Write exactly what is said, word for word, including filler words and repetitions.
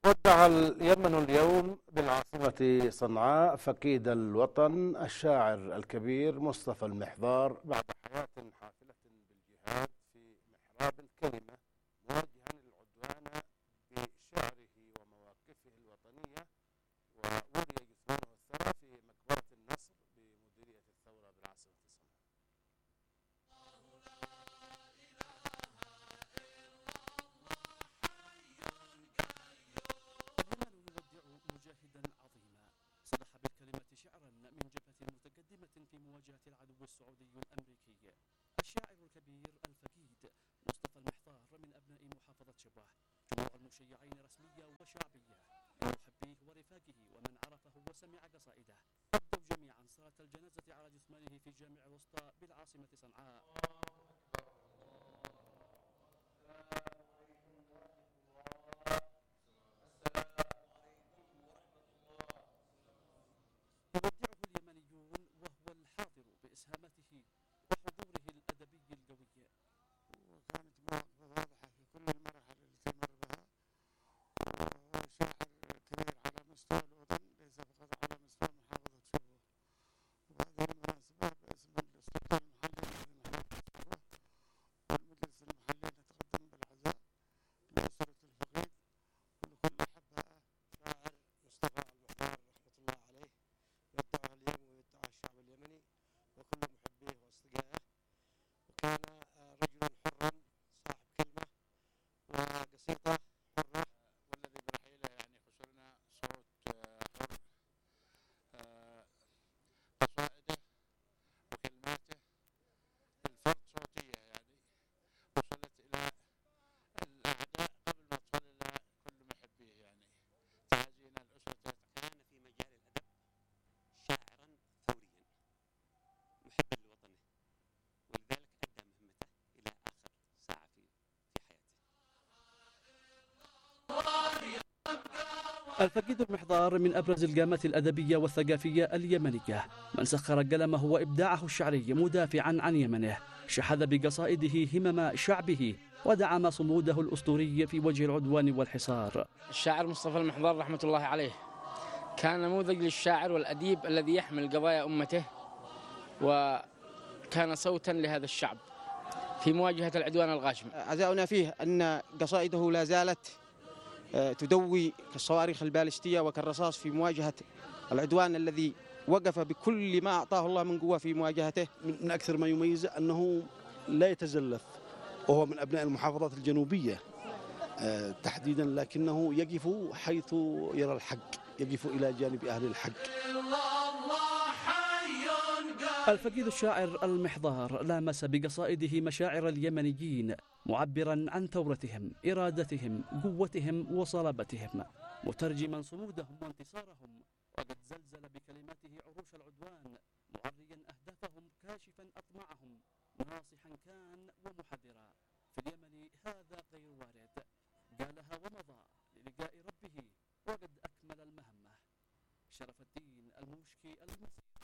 ودع اليمن اليوم بالعاصمة صنعاء فقيد الوطن الشاعر الكبير مصطفى المحضار بعد حياة حافلة بالجهاد في محراب الكلمة، موجها العدوان بشعره ومواقفه الوطنية. وولي جثمانه الثرى في مقبرة النصر بمديرية الثورة بالعاصمة صنعاء. مجاهدا عظيما صدح بالكلمة شعرا من جبهة متقدمة في مواجهة العدو السعودي الأمريكي. الشاعر الكبير الفقيد مصطفى المحضار من أبناء محافظة شبوة، جموع المشيعين رسمية وشعبية من محبيه ورفاقه ومن عرفه وسمع قصائده أبدوا جميعا صلاة الجنازة على جثمانه في جامع الوسطى بالعاصمة صنعاء. يودعه اليمنيون وهو الحاضر بإسهامته وحضوره الأدبي القوي. وكانت مواقفه واضحة في كل المراحل التي مر بها، وهو شاعر كبير على مستوى الوطن ليس فقط على مستوى محافظة شبوة. وبهذه المناسبة باسم السلطان المحلي لمحافظة شبوة والمجلس المحلي نتقدم بالعزاء لأسرة الفقيد ولكل أحبائه. شاعر مصطفى المحضار رحمة الله عليه يودعه اليوم ويودع الشعب اليمني وكل محبيه وأصدقائه، وكان رجلا حرا صاحب كلمة وقصيدة حرة، والذي برحيله يعني خسرنا صوت حر. قصائده وكلماته الفرد صوتية يعني وصلت إلى الأعداء قبل ما تصل إلى كل محبيه. يعني تعازينا لأسرته. كان في مجال الأدب شاعرا ثوريا محبا لوطنه، ولذلك أدى مهمته إلى آخر ساعة في في حياته. الفقيد المحضار من أبرز القامات الأدبية والثقافية اليمنية، من سخر قلمه وإبداعه الشعري مدافعا عن يمنه، شحذ بقصائده همم شعبه ودعم صموده الأسطوري في وجه العدوان والحصار. الشاعر مصطفى المحضار رحمة الله عليه كان نموذج للشاعر والأديب الذي يحمل قضايا أمته، وكان صوتا لهذا الشعب في مواجهة العدوان الغاشم. عزاؤنا فيه أن قصائده لا زالت تدوي كالصواريخ البالستية وكالرصاص في مواجهة العدوان الذي وقف بكل ما أعطاه الله من قوة في مواجهته. من أكثر ما يميزه أنه لا يتزلف، وهو من أبناء المحافظات الجنوبية تحديدا، لكنه يقف حيث يرى الحق، يقف إلى جانب أهل الحق. الفقيد الشاعر المحضار لامس بقصائده مشاعر اليمنيين، معبرا عن ثورتهم، إرادتهم، قوتهم وصلابتهم، مترجما صمودهم وانتصارهم، وقد زلزل بكلماته عروش العدوان، معريا أهدافهم، كاشفا أطماعهم، ناصحا كان ومحذرا. في اليمن هذا غير وارد، قالها ومضى للقاء ربه وقد أكمل المهمة. شرف الدين الموشكي المصري.